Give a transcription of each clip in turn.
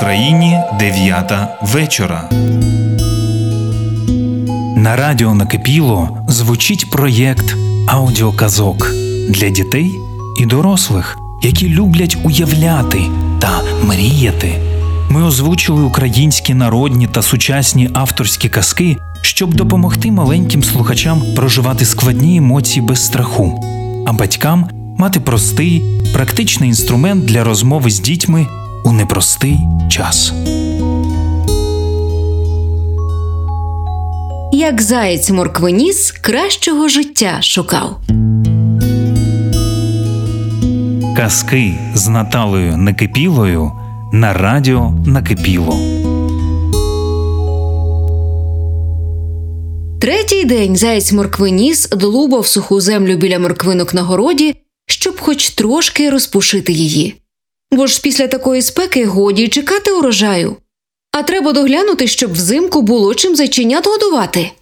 Україні 9 вечора. На радіо «Накипіло» звучить проєкт аудіоказок для дітей і дорослих, які люблять уявляти та мріяти. Ми озвучили українські народні та сучасні авторські казки, щоб допомогти маленьким слухачам проживати складні емоції без страху, а батькам мати простий, практичний інструмент для розмови з дітьми у непростий час. Як заєць-морквоніс кращого життя шукав. Казки з Наталею Некипілою на радіо «Накипіло». Третій день заєць-морквоніс долубав суху землю біля морквинок на городі, щоб хоч трошки розпушити її. Бо ж після такої спеки годі чекати урожаю. А треба доглянути, щоб взимку було чим зайченят годувати.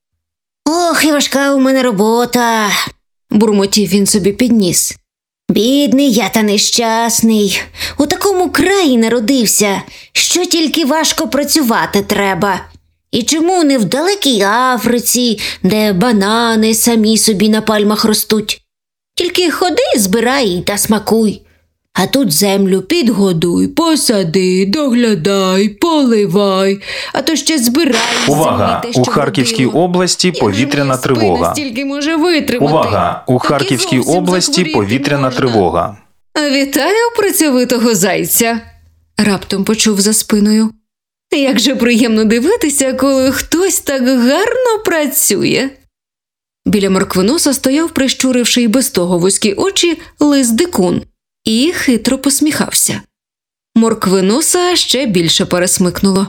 «Ох, і важка у мене робота», – бурмотів він собі під ніс. «Бідний я та нещасний. У такому краї народився, що тільки важко працювати треба. І чому не в далекій Африці, де банани самі собі на пальмах ростуть? Тільки ходи, збирай та смакуй. А тут землю підгодуй, посади, доглядай, поливай, а то ще збирай». Увага! Землі те, У що Харківській родило. області повітряна тривога. Стільки може витримати. Увага! У Так і Харківській зовсім області захворіти повітряна можна. тривога. «Вітаю працьовитого зайця!» – раптом почув за спиною. «Як же приємно дивитися, коли хтось так гарно працює!» Біля морквоноса стояв, прищуривши й без того вузькі очі, лис-дикун і хитро посміхався. Морквоноса ще більше пересмикнуло.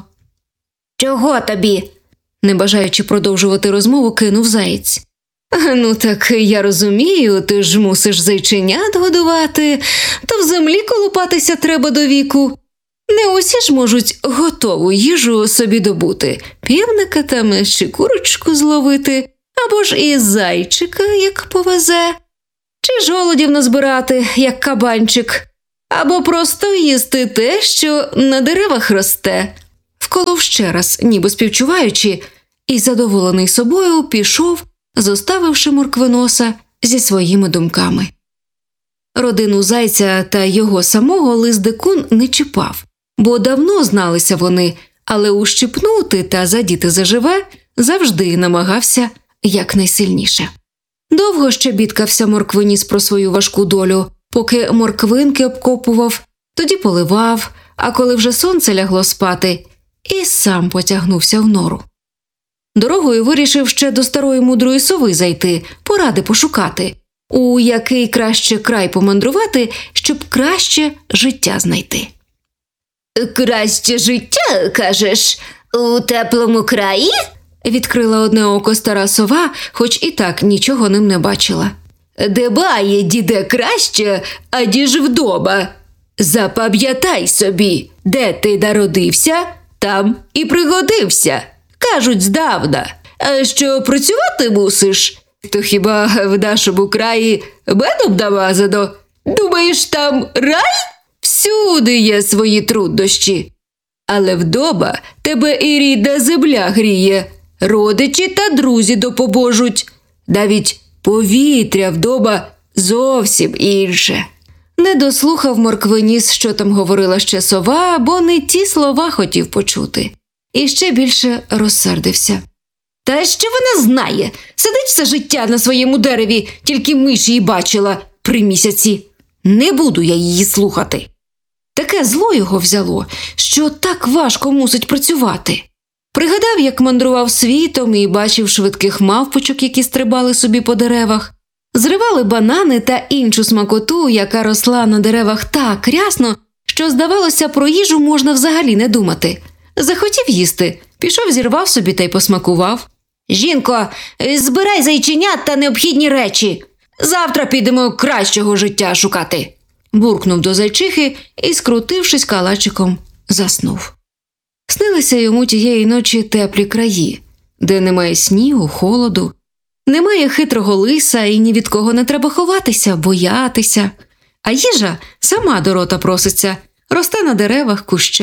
«Чого тобі?» – не бажаючи продовжувати розмову, кинув заєць. «Ну так я розумію, ти ж мусиш зайченят годувати, то в землі колупатися треба до віку. Не усі ж можуть готову їжу собі добути, півника там чи курочку зловити, або ж і зайчика, як повезе, чи жолудів назбирати, як кабанчик, або просто їсти те, що на деревах росте». Вколов ще раз, ніби співчуваючи, і задоволений собою пішов, зоставивши морквоноса зі своїми думками. Родину зайця та його самого лис-дикун не чіпав, бо давно зналися вони, але ущипнути та задіти заживе завжди намагався якнайсильніше. Довго ще бідкався морквоніс про свою важку долю, поки морквинки обкопував, тоді поливав, а коли вже сонце лягло спати, і сам потягнувся в нору. Дорогою вирішив ще до старої мудрої сови зайти, поради пошукати, у який краще край помандрувати, щоб краще життя знайти. «Краще життя, кажеш, у теплому краї?» – відкрила одне око стара сова, хоч і так нічого ним не бачила. «Дбає, діде, краще, аніж вдома. Запам'ятай собі, де ти народився, там і пригодився. Кажуть здавна, а що працювати мусиш, то хіба в нашому краї медом намазано? Думаєш, там рай? Всюди є свої труднощі. Але вдома тебе і рідна земля гріє, родичі та друзі допоможуть. Навіть повітря вдома зовсім інше». Не дослухав морквоніс, що там говорила ще сова, бо не ті слова хотів почути. І ще більше розсердився. «Та що вона знає? Сидить все життя на своєму дереві, тільки миш її бачила при місяці. Не буду я її слухати». Таке зло його взяло, що так важко мусить працювати. Пригадав, як мандрував світом і бачив швидких мавпочок, які стрибали собі по деревах, зривали банани та іншу смакоту, яка росла на деревах так рясно, що, здавалося, про їжу можна взагалі не думати. Захотів їсти, пішов, зірвав собі та й посмакував. «Жінко, збирай зайченят та необхідні речі. Завтра підемо кращого життя шукати», – буркнув до зайчихи і, скрутившись калачиком, заснув. Снилися йому тієї ночі теплі краї, де немає снігу, холоду, немає хитрого лиса і ні від кого не треба ховатися, боятися. А їжа сама до рота проситься, росте на деревах, кущах,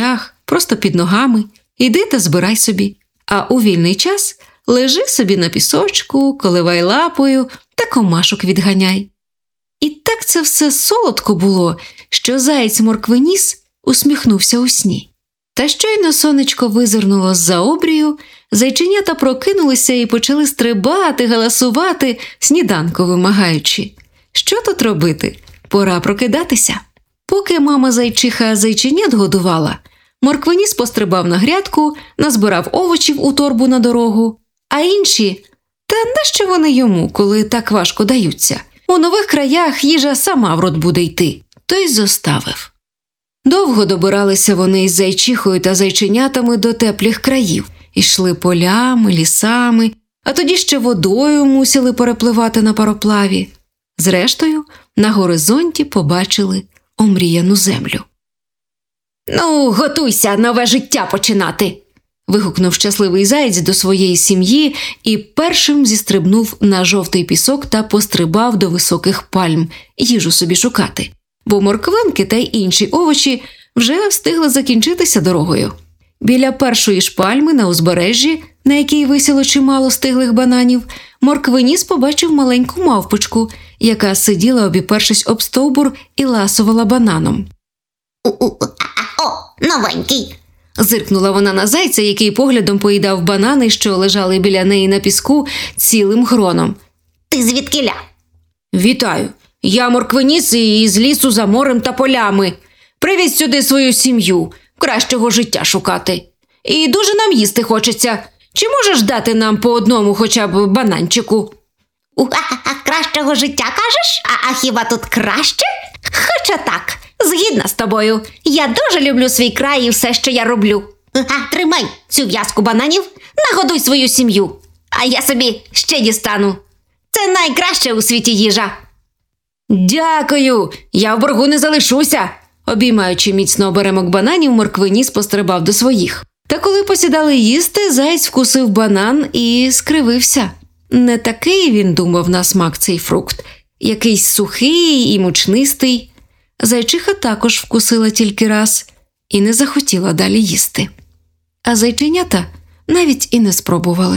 просто під ногами, іди та збирай собі. А у вільний час лежи собі на пісочку, коливай лапою та комашок відганяй. І так це все солодко було, що заєць Морквиніс усміхнувся у сні. Та щойно сонечко визирнуло з-за обрію, зайченята прокинулися і почали стрибати, галасувати, сніданку вимагаючи. Що тут робити? Пора прокидатися. Поки мама зайчиха зайченят годувала, Морквиніс пострибав на грядку, назбирав овочів у торбу на дорогу, а інші – та нащо вони йому, коли так важко даються? У нових краях їжа сама в рот буде йти. Той зоставив. Довго добиралися вони із зайчихою та зайченятами до теплих країв. Ішли полями, лісами, а тоді ще водою мусили перепливати на пароплаві. Зрештою, на горизонті побачили омріяну землю. «Ну, готуйся нове життя починати!» – вигукнув щасливий заєць до своєї сім'ї і першим зістрибнув на жовтий пісок та пострибав до високих пальм їжу собі шукати, бо морквинки та й інші овочі вже встигли закінчитися дорогою. Біля першої ж пальми на узбережжі, на якій висіло чимало стиглих бананів, Морквиніс побачив маленьку мавпочку, яка сиділа, обіпершись об стовбур і ласувала бананом. О, новенький. Зиркнула вона на зайця, який поглядом поїдав банани, що лежали біля неї на піску цілим гроном. Ти звідкіля? «Вітаю! Я Морквиніс із лісу за морем та полями. Привіз сюди свою сім'ю, кращого життя шукати. І дуже нам їсти хочеться. Чи можеш дати нам по одному хоча б бананчику?» Кращого життя, кажеш? А хіба тут краще? Хоча так, Згідна з тобою. Я дуже люблю свій край і все, що я роблю. Тримай цю в'язку бананів, Нагодуй свою сім'ю, а я собі ще дістану. Це найкраще у світі їжа. Дякую, я в боргу не залишуся. Обіймаючи міцно оберемок бананів, Морквиніс пострибав до своїх. Та коли посідали їсти, заєць вкусив банан і скривився. Не такий він думав на смак цей фрукт. Якийсь сухий і мучнистий. Зайчиха також вкусила тільки раз і не захотіла далі їсти. А зайченята навіть і не спробували.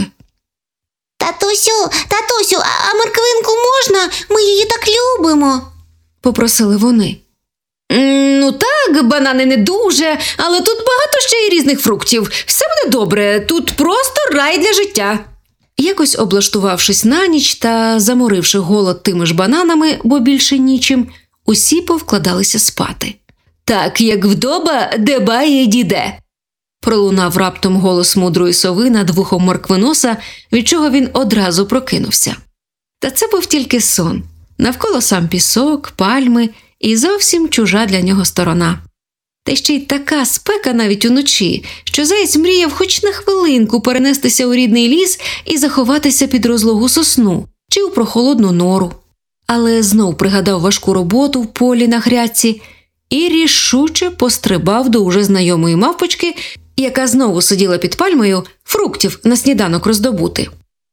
Татусю, а морквинку можна? Ми її так любимо. Попросили вони. Ну так, банани не дуже, але тут багато ще й різних фруктів. Все буде добре, тут просто рай для життя. Якось облаштувавшись на ніч та заморивши голод тими ж бананами, бо більше нічим, усі повкладалися спати. Так, як вдома, дбає діде. Пролунав раптом голос мудрої сови над вухом Морквиноса, від чого він одразу прокинувся. Та це був тільки сон. Навколо сам пісок, пальми і зовсім чужа для нього сторона. Та ще й така спека навіть уночі, що заєць мріяв хоч на хвилинку перенестися у рідний ліс і заховатися під розлогу сосну чи у прохолодну нору. Але знов пригадав важку роботу в полі на грядці і рішуче пострибав до уже знайомої мавпочки, яка знову сиділа під пальмою фруктів на сніданок роздобути.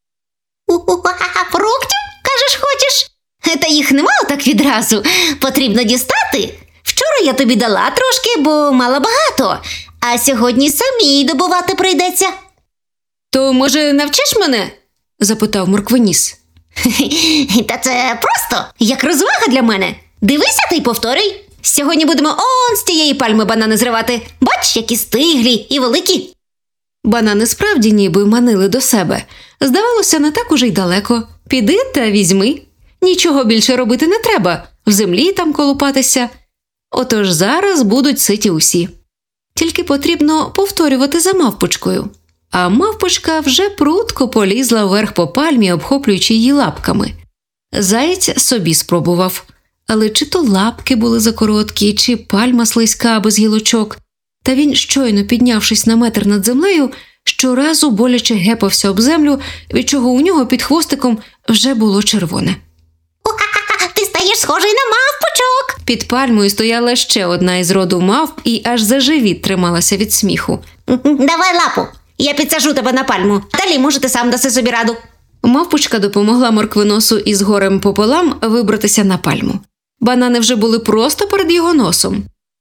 Фруктів, кажеш, хочеш? Та їх немало так відразу. Потрібно дістати. Вчора я тобі дала трошки, бо мала багато. А сьогодні самій добувати прийдеться. То, може, навчиш мене? Запитав Морквиніс. Та це просто, як розвага для мене. Дивися та й повторюй. Сьогодні будемо он з тієї пальми банани зривати. Бач, які стиглі і великі. Банани справді ніби манили до себе. Здавалося, не так уже й далеко. Піди та візьми. Нічого більше робити не треба. В землі там колупатися. Отож зараз будуть ситі усі. Тільки потрібно повторювати за мавпочкою. А мавпочка вже прудко полізла вверх по пальмі, обхоплюючи її лапками. Заєць собі спробував. Але чи то лапки були закороткі, чи пальма слизька без гілочок. Та він, щойно піднявшись на метр над землею, щоразу боляче гепався об землю, від чого у нього під хвостиком вже було червоне. Ти стаєш схожий на мавпочок. Під пальмою стояла ще одна із роду мавп і аж за живіт трималася від сміху. Давай лапу, я підсажу тебе на пальму. Далі, може, ти сам даси собі раду. Мавпочка допомогла Морквиносу із горем пополам вибратися на пальму. Банани вже були просто перед його носом.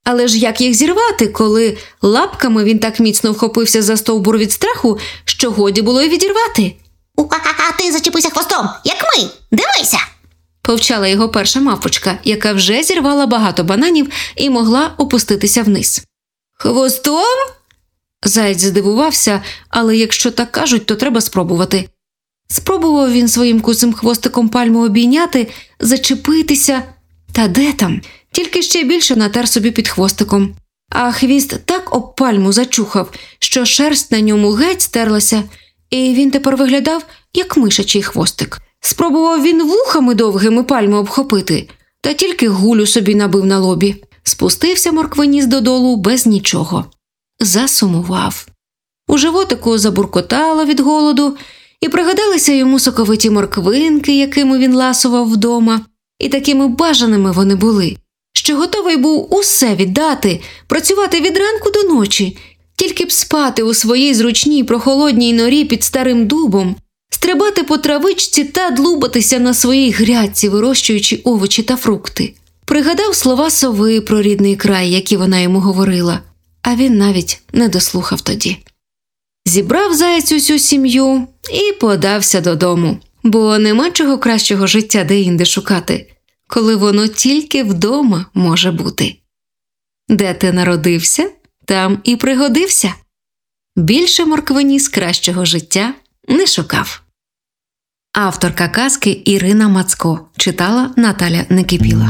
Але ж як їх зірвати, коли лапками він так міцно вхопився за стовбур від страху, що годі було й відірвати? А ти зачепися хвостом, як ми. Дивися. Повчала його перша мавпочка, яка вже зірвала багато бананів і могла опуститися вниз. «Хвостом?» Заєць здивувався, але якщо так кажуть, то треба спробувати. Спробував він своїм куцим хвостиком пальму обійняти, зачепитися. Та де там? Тільки ще більше натер собі під хвостиком. А хвіст так об пальму зачухав, що шерсть на ньому геть стерлася, і він тепер виглядав, як мишачий хвостик. Спробував він вухами довгими пальму обхопити, та тільки гулю собі набив на лобі. Спустився морквоніс додолу без нічого. Засумував. У животику забуркотало від голоду, і пригадалися йому соковиті морквинки, якими він ласував вдома, і такими бажаними вони були, що готовий був усе віддати, працювати від ранку до ночі, тільки б спати у своїй зручній прохолодній норі під старим дубом, стрибати по травичці та длубатися на своїй грядці, вирощуючи овочі та фрукти. Пригадав слова сови про рідний край, які вона йому говорила, а він навіть не дослухав тоді. Зібрав заєць усю сім'ю і подався додому, бо нема чого кращого життя де-інде шукати, коли воно тільки вдома може бути. Де ти народився, там і пригодився. Більше морквоніс кращого життя не шукав. Авторка казки Ірина Мацко. Читала Наталя Некипіла.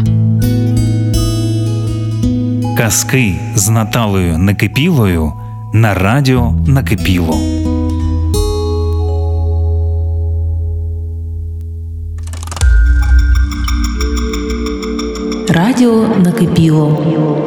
Казки з Наталею Некипілою на радіо Накипіло. Радіо Накипіло.